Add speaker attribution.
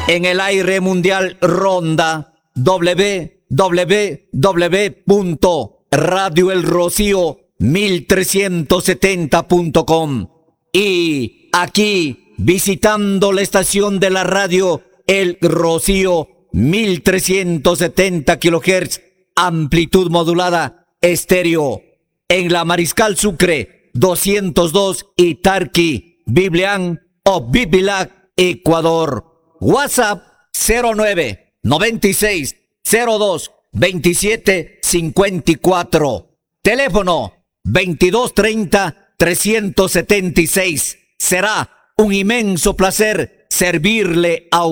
Speaker 1: En el aire mundial ronda www.radioelrocío1370.com. Y aquí, visitando la estación de la radio El Rocío, 1370 kHz, amplitud modulada, estéreo. En la Mariscal Sucre, 202 Itarqui, Biblián o Bibilac, Ecuador. WhatsApp 09 96 02 27 54. Teléfono 2230 376. Será un inmenso placer servirle a